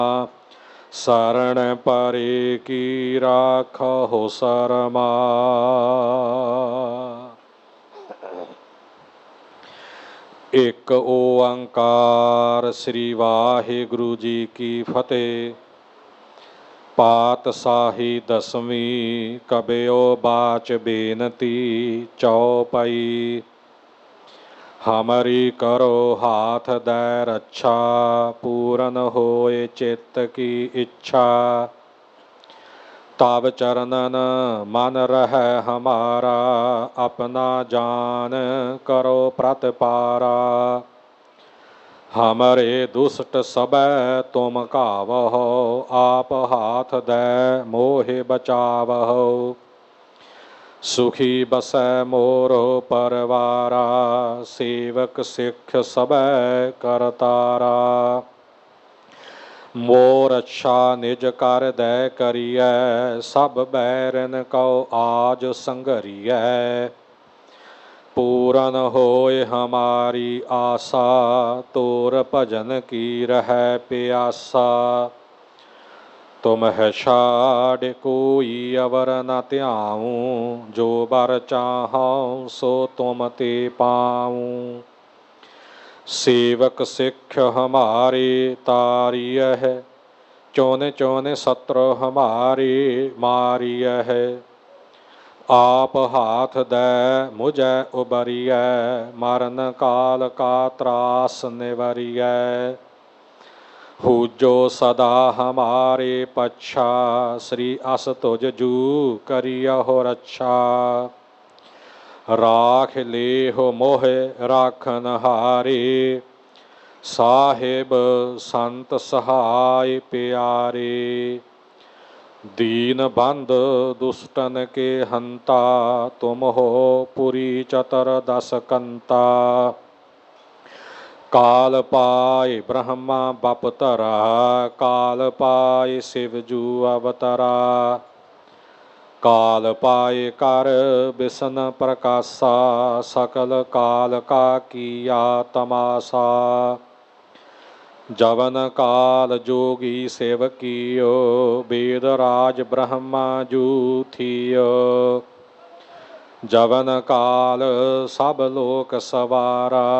शरण परे की राखो शरमा। एक ओंकार श्री वाहिगुरु जी की फतेह। पातशाही दसवीं कबयो बाच बेनती चौपाई। हमारी करो हाथ दे रक्षा पूरन होए चित्त की इच्छा। तब चरणन मन रह हमारा अपना जान करो प्रतिपारा। हमारे दुष्ट सबे तुम कावहो आप हाथ दे मोहे बचावहो। सुखी बसै मोरो परवारा सेवक सिख सबै करतारा। मोर अच्छा निज कर दै करियै सब बैरन को आज संघरियै। पूरन होए हमारी आशा तोर भजन की रहै प्यासा। तुम है छाड़ कोई अवर न त्याऊँ जो बर चाहो सो तुम ते पाऊँ। सेवक सिख हमारे तारिय है चौने चौने शत्रु हमारे मारिय है। आप हाथ दे मुझे उबरिय मरण काल का त्रास निवरिय। पूजो सदा हमारे पच्छा श्री अस तुझ जू करियो रक्षा। राख ले हो मोह राखन हारे साहिब संत सहाय प्यारे। दीन बंद दुष्टन के हंता तुम हो पुरी चतर दस कंता। काल पाए ब्रह्मा बपतरा काल पाए शिव जू अवतरा। काल पाए कर बिसन प्रकाशा सकल काल का किया तमाशा। जवन काल जोगी शिव कियो वेद राज ब्रह्मा जू थियो। जवन काल सब लोक सवारा